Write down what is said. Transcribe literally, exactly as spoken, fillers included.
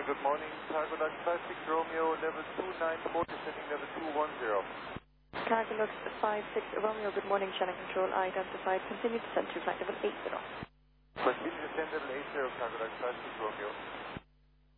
good morning. Cargolux five six Romeo, level two nine four, descending level two one zero. Cargolux five six Romeo, good morning. Channel control identified. Continue to descend to flight level eight zero. Continue to descend level eight zero, Cargolux five six Romeo.